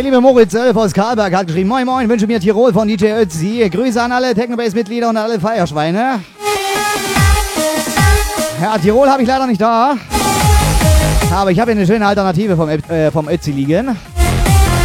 Der liebe Moritz aus Karlberg hat geschrieben, moin moin, wünsche mir Tirol von DJ Ötzi. Grüße an alle Technobase-Mitglieder und alle Feierschweine. Ja, Tirol habe ich leider nicht da. Aber ich habe hier eine schöne Alternative vom Ötzi liegen.